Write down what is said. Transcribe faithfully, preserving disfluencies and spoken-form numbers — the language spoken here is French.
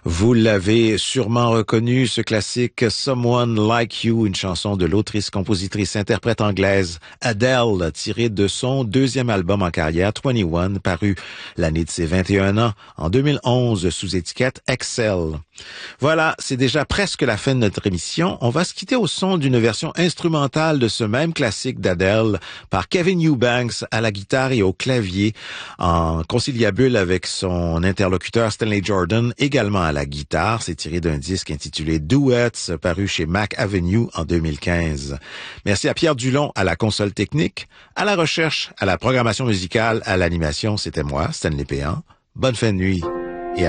Vous l'avez sûrement reconnu, ce classique Someone Like You, une chanson de l'autrice, compositrice, interprète anglaise Adele, tirée de son deuxième album en carrière, vingt et un, paru l'année de ses vingt et un ans, en deux mille onze, sous étiquette Excel. Voilà, c'est déjà presque la fin de notre émission. On va se quitter au son d'une version instrumentale de ce même classique d'Adele par Kevin Eubanks à la guitare et au clavier, en conciliabule avec son interlocuteur Stanley Jordan, également à la guitare. C'est tiré d'un disque intitulé Duets, paru chez Mac Avenue en deux mille quinze. Merci à Pierre Dulon à la console technique, à la recherche, à la programmation musicale, à l'animation. C'était moi, Stanley Péan. Bonne fin de nuit.